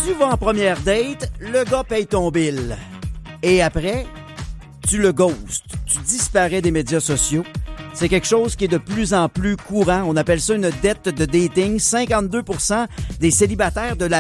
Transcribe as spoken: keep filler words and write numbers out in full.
tu vas en première date, le gars paye ton bill. Et après, tu le ghostes. Tu disparais des médias sociaux. C'est quelque chose qui est de plus en plus courant. On appelle ça une dette de dating. cinquante-deux pour cent des célibataires de la